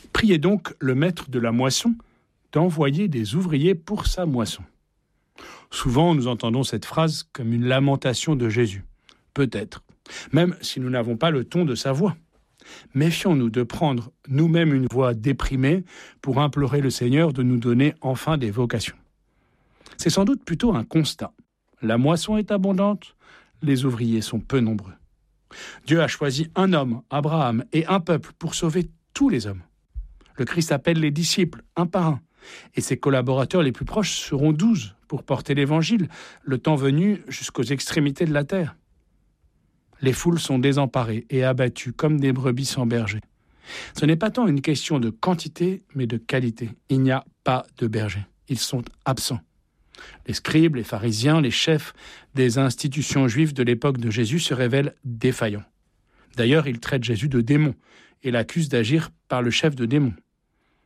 Priez donc le maître de la moisson d'envoyer des ouvriers pour sa moisson. Souvent, nous entendons cette phrase comme une lamentation de Jésus. Peut-être, même si nous n'avons pas le ton de sa voix. Méfions-nous de prendre nous-mêmes une voix déprimée pour implorer le Seigneur de nous donner enfin des vocations. C'est sans doute plutôt un constat. La moisson est abondante, les ouvriers sont peu nombreux. Dieu a choisi un homme, Abraham, et un peuple pour sauver tous les hommes. Le Christ appelle les disciples, un par un, et ses collaborateurs les plus proches seront 12 pour porter l'Évangile, le temps venu jusqu'aux extrémités de la terre. Les foules sont désemparées et abattues comme des brebis sans berger. Ce n'est pas tant une question de quantité, mais de qualité. Il n'y a pas de berger. Ils sont absents. Les scribes, les pharisiens, les chefs des institutions juives de l'époque de Jésus se révèlent défaillants. D'ailleurs, ils traitent Jésus de démon et l'accusent d'agir par le chef de démons.